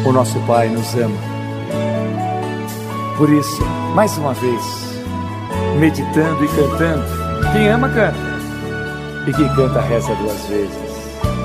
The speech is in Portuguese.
O nosso Pai nos ama. Por isso, mais uma vez, meditando e cantando. Quem ama, canta. E quem canta, reza 2 vezes.